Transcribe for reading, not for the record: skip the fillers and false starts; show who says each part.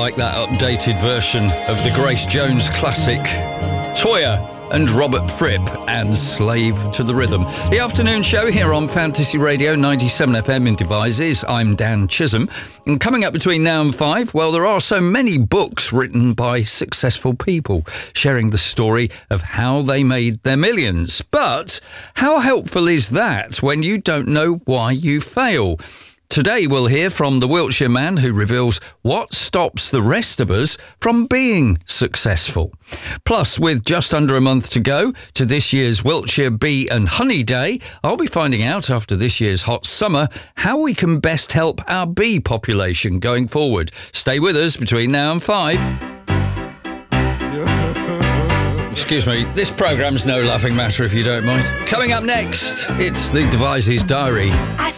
Speaker 1: like that updated version of the Grace Jones classic, Toyah and Robert Fripp and Slave to the Rhythm. The afternoon show here on Fantasy Radio 97 FM in Devizes. I'm Dan Chisholm. And coming up between now and 5, well, there are so many books written by successful people sharing the story of how they made their millions. But how helpful is that when you don't know why you fail? Today we'll hear from the Wiltshire man who reveals what stops the rest of us from being successful. Plus, with just under a month to go to this year's Wiltshire Bee and Honey Day, I'll be finding out after this year's hot summer how we can best help our bee population going forward. Stay with us between now and 5. Excuse me, this programme's no laughing matter if you don't mind. Coming up next, it's the Devizes Diary.